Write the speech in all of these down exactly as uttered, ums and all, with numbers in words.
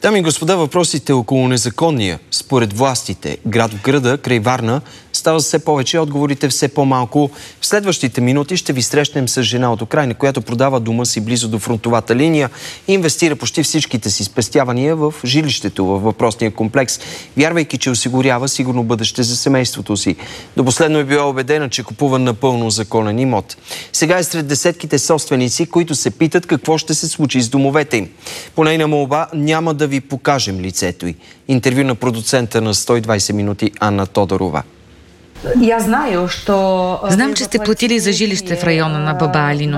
Дами и господа, въпросите около незаконния, според властите, град в града, край Варна, става все повече, отговорите все по-малко. В следващите минути ще ви срещнем с жена от Украйна, която продава дома си близо до фронтовата линия и инвестира почти всичките си спестявания в жилището във въпросния комплекс, вярвайки, че осигурява сигурно бъдеще за семейството си. До последно е била убедена, че купува напълно законен имот. Сега е сред десетките собственици, които се питат какво ще се случи с домовете им. По нейна молба няма да ви покажем лицето й. Интервю на продуцента на сто и двайсет минути Анна Тодорова. Знам, че сте платили за жилище в района на Баба Алино.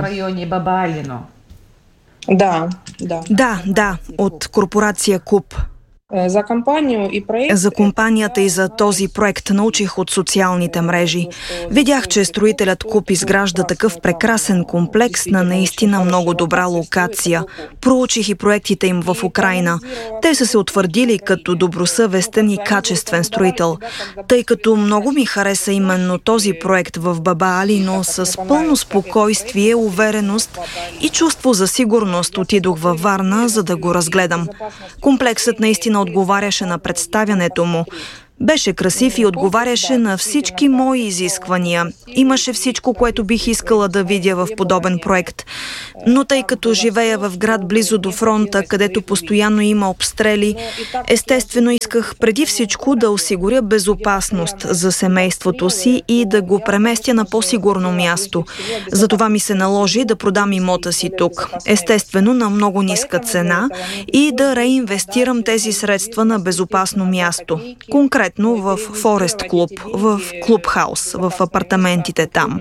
Да, да. Да, да, от корпорация Куп. За компанию и проект... За компанията и за този проект научих от социалните мрежи. Видях, че строителят Куп изгражда такъв прекрасен комплекс на наистина много добра локация. Проучих и проектите им в Украйна. Те са се утвърдили като добросъвестен и качествен строител. Тъй като много ми хареса именно този проект в Баба Алино, с пълно спокойствие, увереност и чувство за сигурност отидох във Варна, за да го разгледам. Комплексът наистина отговаряше на представянето му. Беше красив и отговаряше на всички мои изисквания. Имаше всичко, което бих искала да видя в подобен проект. Но тъй като живея в град близо до фронта, където постоянно има обстрели, естествено исках преди всичко да осигуря безопасност за семейството си и да го преместя на по-сигурно място. Затова ми се наложи да продам имота си тук. Естествено на много ниска цена и да реинвестирам тези средства на безопасно място. Конкретно в Форест Клуб, в Клубхаус, в апартаментите там.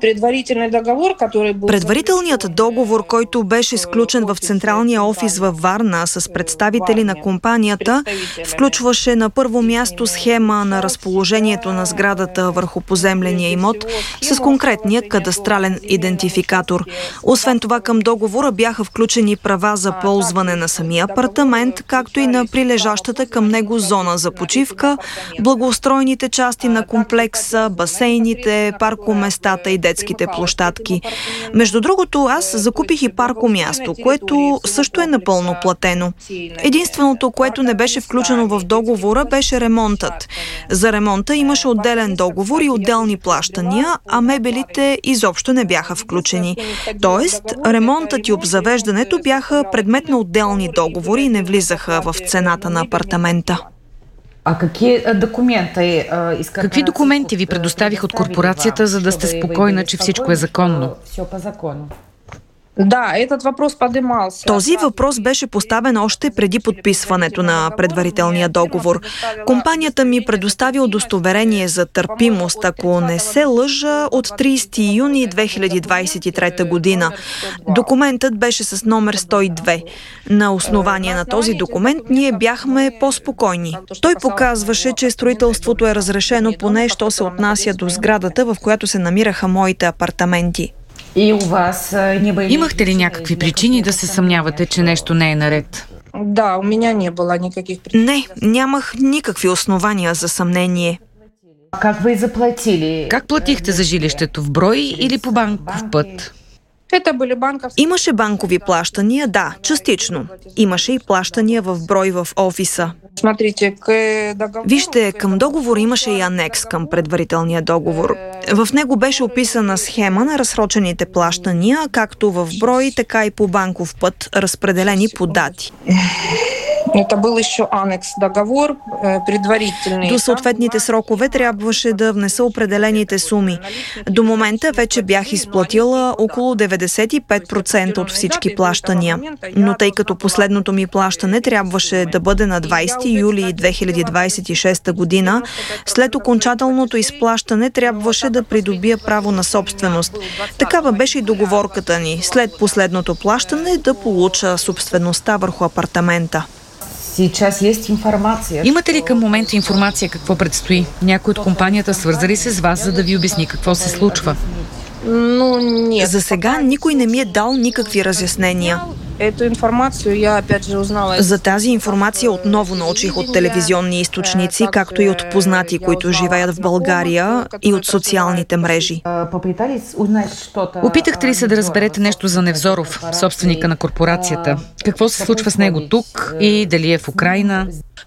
Предварителният договор, който беше сключен в централния офис във Варна с представители на компанията, включваше на първо място схема на разположението на сградата върху поземления имот с конкретния кадастрален идентификатор. Освен това, към договора бяха включени права за ползване на самия апартамент, както и на прилежащата към него зона за почивка, благоустроените части на комплекса, басейните, паркоместата и детските площадки. Между другото, аз закупих и паркомясто, което също е напълно платено. Единственото, което не беше включено в договора, беше ремонтът. За ремонта имаше отделен договор и отделни плащания, а мебелите изобщо не бяха включени. Тоест, ремонтът и обзавеждането бяха предмет на отделни договори и не влизаха в цената на апартамента. А какви документи, какви документи ви предоставих от корпорацията, за да сте спокойна, че всичко е законно? Да, этот въпрос поднимался. Този въпрос беше поставен още преди подписването на предварителния договор. Компанията ми предостави удостоверение за търпимост, ако не се лъжа, от трийсети юни две хиляди двайсет и трета година. Документът беше с номер сто и две. На основание на този документ ние бяхме по-спокойни. Той показваше, че строителството е разрешено поне, що се отнася до сградата, в която се намираха моите апартаменти. И у вас не бъде... Имахте ли някакви причини да се съмнявате, че нещо не е наред? Да, у меня не было никаких причин. Не, нямах никакви основания за съмнение. Как ви заплатили? Как платихте за жилището, в брой или по банков път? Имаше банкови плащания, да, частично. Имаше и плащания в брой в офиса. Вижте, към договора имаше и анекс към предварителния договор. В него беше описана схема на разсрочените плащания, както в брой, така и по банков път, разпределени по дати. Это был еще анекс договор предварителный. До съответните срокове трябваше да внеса определените суми. До момента вече бях изплатила около деветдесет и пет процента от всички плащания. Но тъй като последното ми плащане трябваше да бъде на двайсети юли две хиляди двайсет и шеста година, след окончателното изплащане трябваше да придобия право на собственост. Такава беше и договорката ни. След последното плащане да получа собствеността върху апартамента. Сейчас есть информация. Имате ли към момента информация какво предстои? Някой от компанията свързали се с вас, за да ви обясни какво се случва? За сега никой не ми е дал никакви разяснения. За тази информация отново научих от телевизионни източници, както и от познати, които живеят в България, и от социалните мрежи. Опитахте ли се да разберете нещо за Невзоров, собственика на корпорацията? Какво се случва с него тук и дали е в Украйна?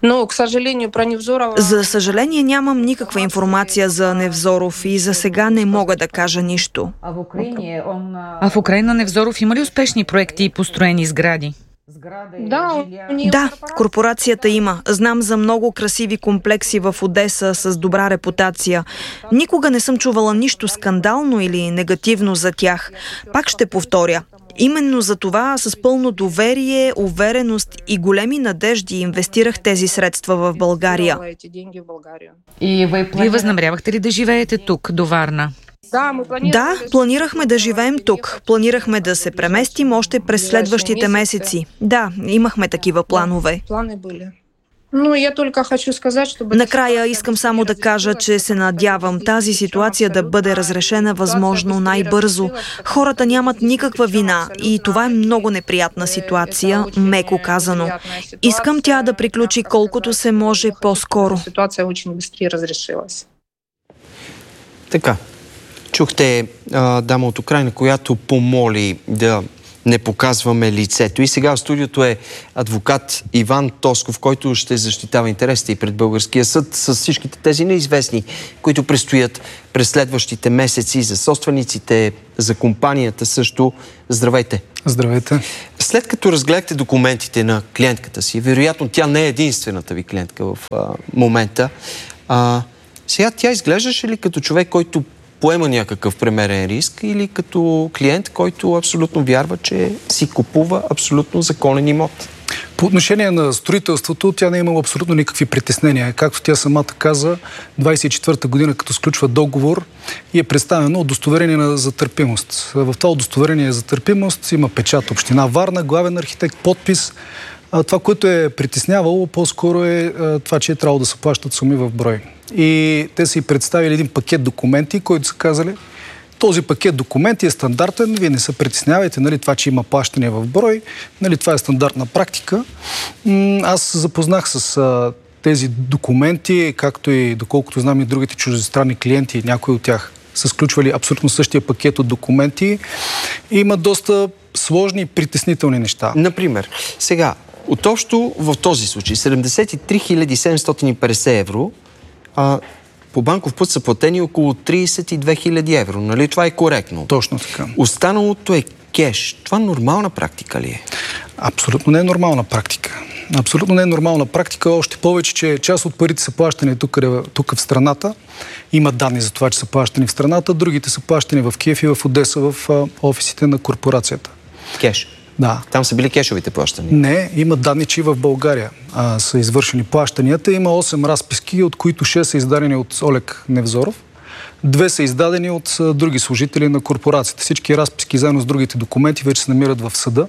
За съжаление нямам никаква информация за Невзоров и за сега не мога да кажа нищо. А в Украйна Невзоров има ли успешни проекти и построени сгради? Да, корпорацията има. Знам за много красиви комплекси в Одеса с добра репутация. Никога не съм чувала нищо скандално или негативно за тях. Пак ще повторя. Именно за това с пълно доверие, увереност и големи надежди инвестирах тези средства в България. И вие възнамерявахте ли да живеете тук, до Варна? Да, планирахме да живеем тук. Планирахме да се преместим още през следващите месеци. Да, имахме такива планове. Накрая искам само да кажа, че се надявам тази ситуация да бъде разрешена възможно най-бързо. Хората нямат никаква вина и това е много неприятна ситуация, меко казано. Искам тя да приключи колкото се може по-скоро. Така. Чухте а, дама от Украйна, която помоли да не показваме лицето. И сега в студиото е адвокат Иван Тосков, който ще защитава интересите и пред българския съд с всичките тези неизвестни, които предстоят през следващите месеци за собствениците, за компанията също. Здравейте! Здравейте! След като разгледахте документите на клиентката си, вероятно тя не е единствената ви клиентка в а, момента, а, сега тя изглеждаше ли като човек, който поема някакъв премерен риск или като клиент, който абсолютно вярва, че си купува абсолютно законен имот? По отношение на строителството, тя не е имала абсолютно никакви притеснения. Както тя самата каза, двадесет и четвърта година, като сключва договор, и е представено удостоверение за търпимост. В това удостоверение за търпимост има печат Община Варна, главен архитект, подпис. Това, което е притеснявало, по-скоро е това, че е трябвало да се плащат суми в брой. И те са и представили един пакет документи, които са казали, този пакет документи е стандартен, вие не се притеснявайте, нали, това, че има плащане в брой, нали, това е стандартна практика. Аз запознах с а, тези документи, както и доколкото знам и другите чуждестранни клиенти, някои от тях са сключвали абсолютно същия пакет от документи и има доста сложни и притеснителни неща. Например, сега, от общо в този случай седемдесет и три хиляди седемстотин и петдесет евро, а по банков път са платени около тридесет и две хиляди евро. Нали? Това е коректно. Точно така. Останалото е кеш. Това нормална практика ли е? Абсолютно не е нормална практика. Абсолютно не е нормална практика. Още повече, че част от парите са плащани тук, тук в страната. Има данни за това, че са плащани в страната. Другите са плащани в Киев и в Одеса, в офисите на корпорацията. Кеш? Да. Там са били кешовите плащания? Не, има данни, че и в България а, са извършени плащанията. Има осем разписки, от които шест са издадени от Олег Невзоров. Две са издадени от а, други служители на корпорацията. Всички разписки, заедно с другите документи, вече се намират в съда.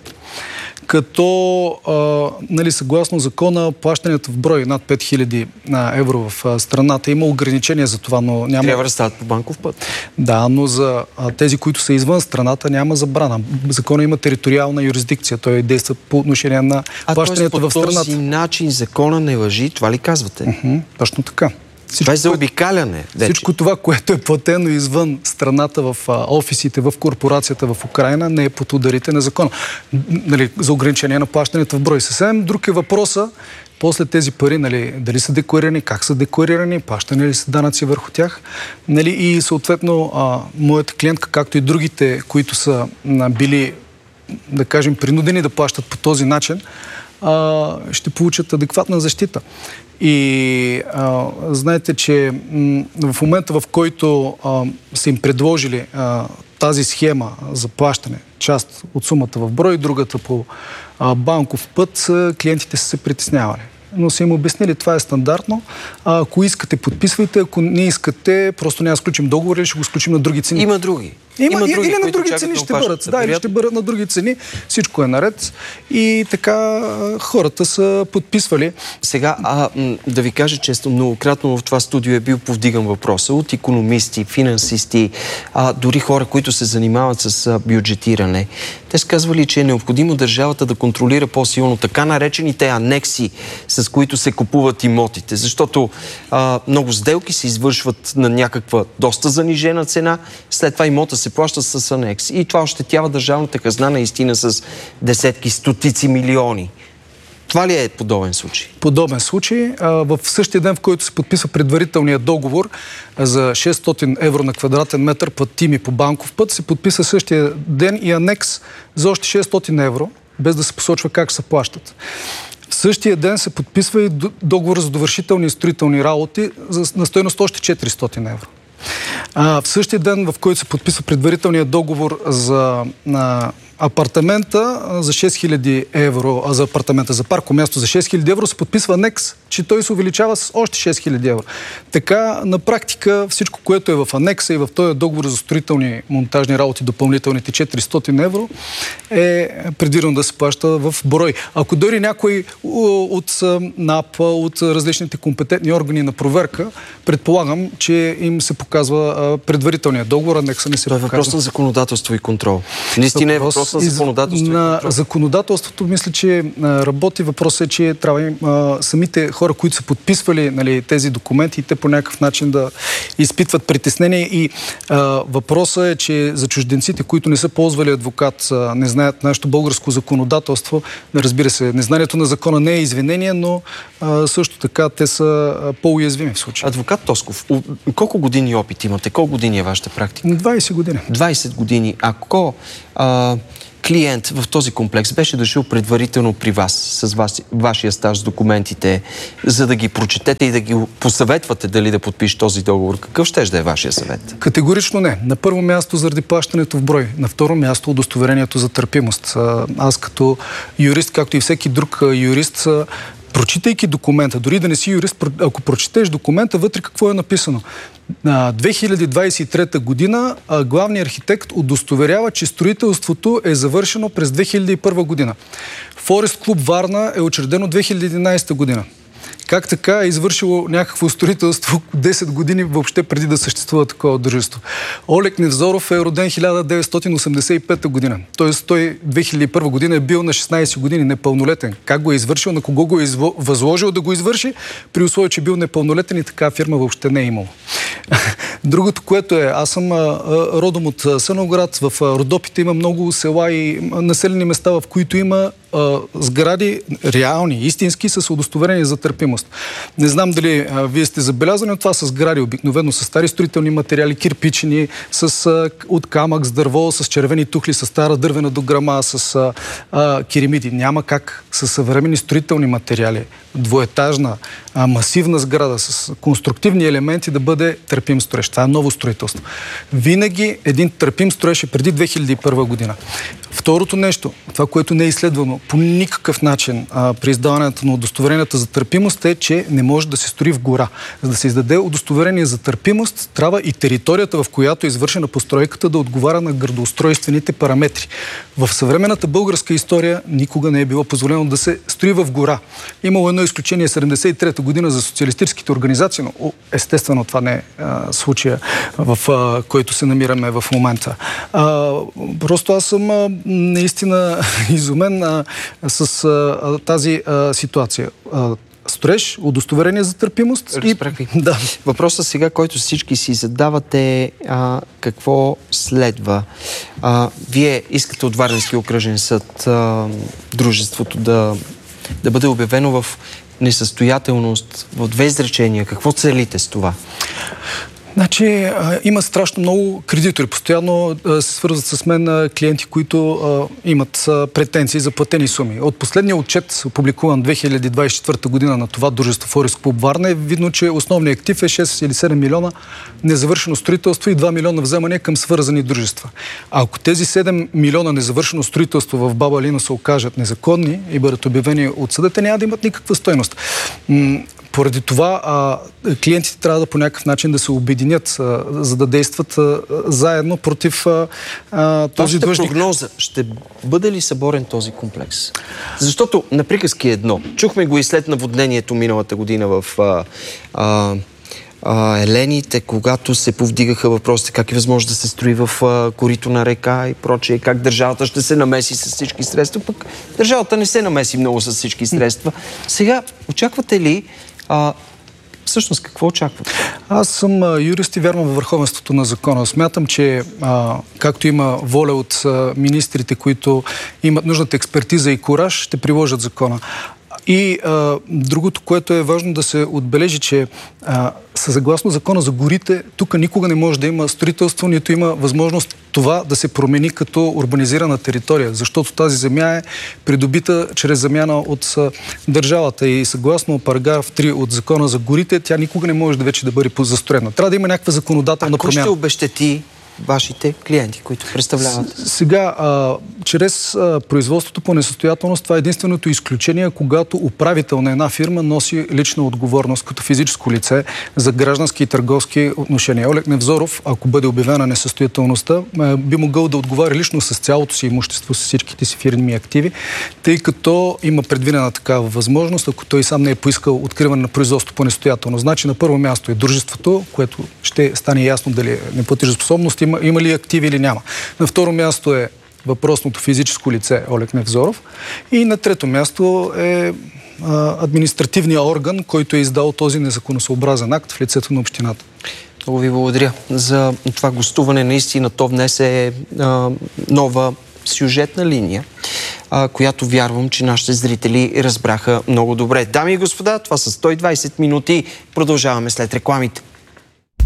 Като, а, нали, съгласно закона, плащанията в брой над пет хиляди евро в а, страната има ограничения за това, но няма... Трябва да стават по банков път. Да, но за а, тези, които са извън страната, няма забрана. Закона има териториална юрисдикция. Той действа по отношение на а плащанията в страната. А по този начин закона не важи, това ли казвате? Uh-huh, точно така. Всичко, това е за обикаляне. Всичко това, което е платено извън страната, в а, офисите, в корпорацията в Украйна, не е под ударите на закона. Нали, за ограничение на плащането в брой. Съвсем друг е въпроса, после тези пари, нали, дали са декларирани, как са декларирани, плащани ли са данъци върху тях. Нали, и съответно, а, моята клиентка, както и другите, които са а, били, да кажем, принудени да плащат по този начин, а, ще получат адекватна защита. И а, знаете, че м- в момента, в който а, са им предложили а, тази схема за плащане, част от сумата в брой, другата по а, банков път, клиентите са се притеснявали. Но са им обяснили, това е стандартно. А, ако искате, подписвайте. Ако не искате, просто няма да сключим договор или ще го сключим на други цени. Има други. Има, Има други, или на други чакат, цени да ще бъдат. Да, или ще бъдат на други цени. Всичко е наред. И така хората са подписвали. Сега, а, да ви кажа често, многократно в това студио е бил повдиган въпроса от икономисти, финансисти, а, дори хора, които се занимават с а, бюджетиране. Те са казвали, че е необходимо държавата да контролира по-силно така наречените анекси, с които се купуват имотите. Защото а, много сделки се извършват на някаква доста занижена цена, след това имота се плаща с анекс. И това ощетява държавната хазна наистина с десетки, стотици милиони. Това ли е подобен случай? Подобен случай. В същия ден, в който се подписва предварителният договор за шестстотин евро на квадратен метър платими по банков път, се подписва същия ден и анекс за още шестстотин евро, без да се посочва как се плащат. В същия ден се подписва и договор за довършителни и строителни работи на стойност още четиристотин евро. А, в същия ден, в който се подписва предварителният договор за а, апартамента за шест хиляди евро, а за апартамента за паркомясто за шест хиляди евро, се подписва анекс, че той се увеличава с още шест хиляди евро. Така, на практика, всичко, което е в анекса и в този договор за строителни монтажни работи, допълнителните четиристотин евро, е предвидено да се плаща в брой. Ако дори някой от НАП, от различните компетентни органи на проверка, предполагам, че им се показва предварителният договор, анекса не се показва. Това е въпрос на законодателство и контрол. Наистина е въпрос на законодателство. На законодателството мисля, че работи. Въпросът е, че трябва а, самите хора, които са подписвали, нали, тези документи, и те по някакъв начин да изпитват притеснение. И а, въпросът е, че за чужденците, които не са ползвали адвокат, а, не знаят нашето българско законодателство, разбира се, незнанието на закона не е извинение, но а, също така те са по-уязвими в случая. Адвокат Тосков, колко години опит имате? Колко години е вашата практика? двайсет години. двайсет години. Ако а, клиент в този комплекс беше дошъл предварително при вас, с вас, вашия стаж с документите, за да ги прочетете и да ги посъветвате дали да подпише този договор, какъв ще да е вашия съвет? Категорично не. На първо място заради плащането в брой. На второ място удостоверението за търпимост. Аз като юрист, както и всеки друг юрист, прочитайки документа, дори да не си юрист, ако прочетеш документа, вътре какво е написано? На две хиляди двайсет и трета година главният архитект удостоверява, че строителството е завършено през две хиляди и първа година. Форест клуб Варна е учредено две хиляди и единайсета година. Как така е извършило някакво строителство десет години въобще преди да съществува такова дружество? Олег Невзоров е роден хиляда деветстотин осемдесет и пета година. Тоест той две хиляди и първа година е бил на шестнайсет години непълнолетен. Как го е извършил, на кого го е възложил да го извърши, при условие, че бил непълнолетен и така фирма въобще не е имало. Другото, което е, аз съм а, родом от Съновград, в Родопите има много села и населени места, в които има а, сгради реални, истински, с удостоверение за търпимост. Не знам дали а, вие сте забелязани, но това са сгради обикновено с стари строителни материали, кирпични, с, а, от камък, с дърво, с червени тухли, с стара дървена дограма, с а, а, керемиди. Няма как с съвременни строителни материали, двоетажна, а, масивна сграда с конструктивни елементи да бъде търпим строеж. Това е ново строителство. Винаги един търпим строеж е преди две хиляди и първа година. Второто нещо, това, което не е изследвано по никакъв начин а, при издаването на удостоверенията за търпимост, е, че не може да се строи в гора. За да се издаде удостоверение за търпимост, трябва и територията, в която е извършена постройката, да отговаря на градоустройствените параметри. В съвременната българска история никога не е било позволено да се строи в гора. Имало едно изключение седемдесет и трета година за социалистическите организации, но естествено това не е а, случая, в а, който се намираме в момента. А, просто аз съм а, наистина изумен а, с а, тази а, ситуация. А, строеж, удостоверение за търпимост. И... Да. Въпросът сега, който всички си задавате, а, какво следва? А, вие искате от Варненски окръжен съд а, дружеството да, да бъде обявено в несъстоятелност в две изречения. Какво целите с това? Значи, а, има страшно много кредитори. Постоянно а, се свързват с мен а, клиенти, които а, имат а, претенции за платени суми. От последния отчет, опубликуван две хиляди двайсет и четвърта година на това дружество Форест клуб Варна, е видно, че основният актив е шест или седем милиона незавършено строителство и два милиона вземания към свързани дружества. А ако тези седем милиона незавършено строителство в Баба Алина се окажат незаконни и бъдат обявени от съда, те няма да имат никаква стойност. поради това а, клиентите трябва да по някакъв начин да се обединят, а, за да действат а, заедно против а, а, този длъжник. Прогноза, ще бъде ли съборен този комплекс? Защото на приказки е едно. Чухме го и след наводнението миналата година в а, а, а, Елените, когато се повдигаха въпросите как е възможно да се строи в а, корито на река и прочее, как държавата ще се намеси с всички средства, пък държавата не се намеси много с всички средства. Сега, очаквате ли а, всъщност какво очаквате? Аз съм а, юрист и вярвам във върховенството на закона. Смятам, че а, както има воля от а, министрите, които имат нужната експертиза и кураж, ще приложат закона. И а, другото, което е важно да се отбележи, че а, съгласно закона за горите, тук никога не може да има строителство, нито има възможност това да се промени като урбанизирана територия, защото тази земя е придобита чрез замяна от а, държавата и съгласно параграф три от закона за горите, тя никога не може да вече да бъде застроена. Трябва да има някаква законодателна промяна. А кой ще обезщети вашите клиенти, които представляват? Сега, а, чрез а, производството по несъстоятелност, това е единственото изключение, когато управител на една фирма носи лична отговорност като физическо лице за граждански и търговски отношения. Олег Невзоров, ако бъде обявена несъстоятелността, би могъл да отговаря лично с цялото си имущество, с всичките си фирми и активи, тъй като има предвидена такава възможност, ако той сам не е поискал откриване на производство по несъстоятелност. Значи на първо място е дружеството, което ще стане ясно дали е неплатежоспособност, Има, има ли активи или няма. На второ място е въпросното физическо лице Олег Невзоров и на трето място е а, административния орган, който е издал този незаконосъобразен акт в лицето на общината. Много ви благодаря за това гостуване. Наистина то внесе а, нова сюжетна линия, а, която вярвам, че нашите зрители разбраха много добре. Дами и господа, това са сто и двайсет минути. Продължаваме след рекламите.